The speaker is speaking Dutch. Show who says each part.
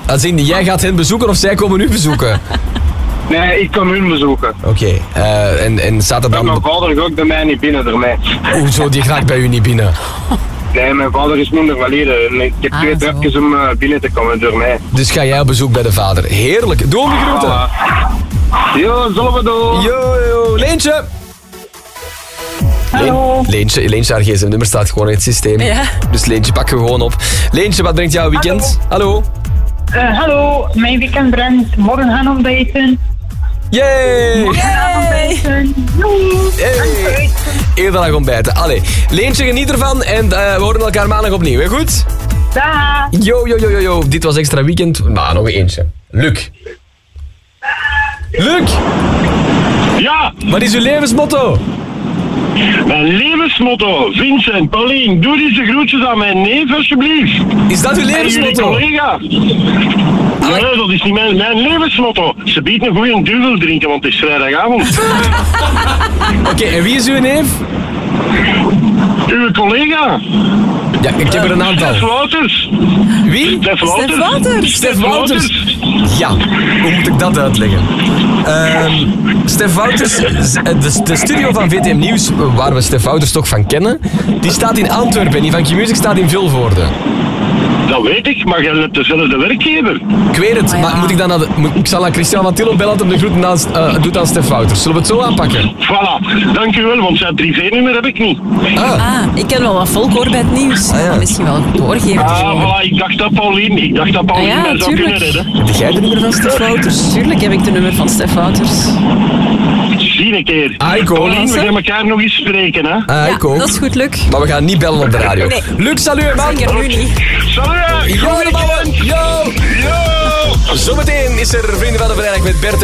Speaker 1: Als in, jij gaat hen bezoeken of zij komen u bezoeken?
Speaker 2: Nee, ik kom hun bezoeken.
Speaker 1: Oké, en staat er dan...
Speaker 2: Mijn vader gaat ook bij mij niet binnen ermee.
Speaker 1: Hoezo, die gaat bij u niet binnen?
Speaker 2: Nee, mijn vader is minder valide. Ik heb 2 trapjes om binnen te komen door mij.
Speaker 1: Dus ga jij op bezoek bij de vader. Heerlijk. Doe hem de groeten.
Speaker 2: Jo, zullen we doen.
Speaker 1: Yo, Leentje.
Speaker 3: Hallo.
Speaker 1: Leentje, haar gsm-nummer staat gewoon in het systeem.
Speaker 4: Ja.
Speaker 1: Dus Leentje, pak je gewoon op. Leentje, wat brengt jouw weekend? Hallo.
Speaker 3: Hallo, mijn weekend brengt morgen gaan ontbijten.
Speaker 1: Yay!
Speaker 3: Hey.
Speaker 1: Eerder dag ontbijten. Allee, Leentje, geniet ervan en we horen elkaar maandag opnieuw. Hè? Goed?
Speaker 3: Dag.
Speaker 1: Yo. Dit was extra weekend. Nou, nog eentje. Luc.
Speaker 5: Ja,
Speaker 1: Wat is uw levensmotto?
Speaker 5: mijn levensmotto. Vincent, Paulien, doe eens de groetjes aan mijn neef, alsjeblieft.
Speaker 1: Is dat uw
Speaker 5: En jullie
Speaker 1: levensmotto?
Speaker 5: collega. Nee, dat is niet mijn levensmotto. Ze biedt een goeie duvel drinken, want het is vrijdagavond.
Speaker 1: Oké, en wie is uw neef?
Speaker 5: Uw collega.
Speaker 1: Ja, ik heb er een aantal.
Speaker 5: Stef Wouters.
Speaker 1: Wie? Stef Wouters. Ja, hoe moet ik dat uitleggen? Stef Wouters, de studio van VTM Nieuws, waar we Stef Wouters toch van kennen, die staat in Antwerpen en die van Q-Music staat in Vilvoorde.
Speaker 5: Dat weet ik, maar jij hebt dezelfde werkgever.
Speaker 1: Ik weet het, maar moet ik dan ik zal aan Christian Matillo bellen om de groeten doet aan Stef Wouters. Zullen we het zo aanpakken?
Speaker 5: Voilà, dank u wel, want zijn privé-nummer heb ik niet.
Speaker 4: Ik ken wel wat volk hoor bij het nieuws.
Speaker 1: ja.
Speaker 4: Misschien wel doorgeven.
Speaker 5: Voilà, ik dacht dat Paulien mij zou kunnen redden.
Speaker 1: Heb jij de nummer van Stef Wouters?
Speaker 4: Tuurlijk heb ik de nummer van Stef Wouters.
Speaker 5: Zie een keer.
Speaker 1: Ik ook.
Speaker 5: Paulien, we gaan elkaar nog eens spreken, hè?
Speaker 1: Ik ook.
Speaker 4: Dat is goed, Luc.
Speaker 1: Maar we gaan niet bellen op de radio.
Speaker 4: Nee.
Speaker 1: Luc, salut man!
Speaker 4: Zeker nu niet.
Speaker 5: Salut!
Speaker 1: Yo, de ballen! Yo!
Speaker 5: Yo!
Speaker 1: Zometeen is er Vrienden van de Vrijdag met Bert en